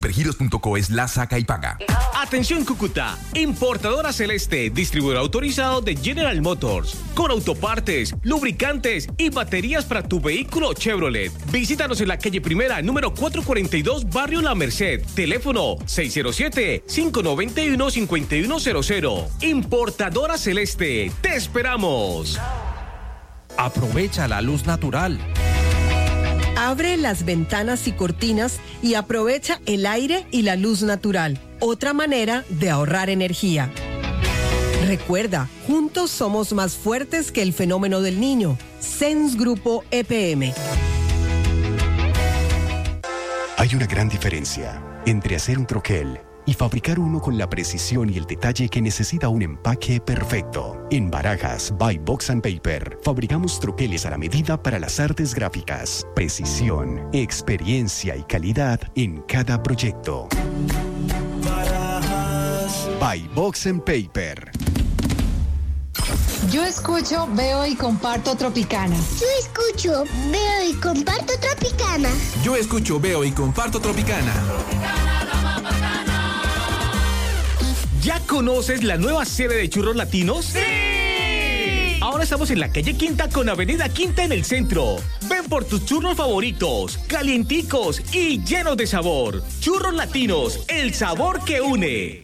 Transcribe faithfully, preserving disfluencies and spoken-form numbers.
Pergiros punto co es la saca y paga. Atención Cúcuta, importadora Celeste, distribuidor autorizado de General Motors, con autopartes, lubricantes y baterías para tu vehículo Chevrolet. Visítanos en la calle Primera, número cuatrocientos cuarenta y dos, Barrio La Merced. Teléfono seis cero siete, cinco nueve uno, cinco uno cero cero. Importadora Celeste, te esperamos. Aprovecha la luz natural. Abre las ventanas y cortinas y aprovecha el aire y la luz natural. Otra manera de ahorrar energía. Recuerda, juntos somos más fuertes que el fenómeno del niño. Sens Grupo E P M. Hay una gran diferencia entre hacer un troquel y fabricar uno con la precisión y el detalle que necesita un empaque perfecto. En Barajas by Box and Paper fabricamos troqueles a la medida para las artes gráficas. Precisión, experiencia y calidad en cada proyecto. Barajas by Box and Paper. Yo escucho, veo y comparto Tropicana. Yo escucho, veo y comparto Tropicana. Yo escucho, veo y comparto Tropicana. ¿Ya conoces la nueva serie de churros latinos? ¡Sí! Ahora estamos en la calle Quinta con Avenida Quinta en el centro. Ven por tus churros favoritos, calienticos y llenos de sabor. Churros latinos, el sabor que une.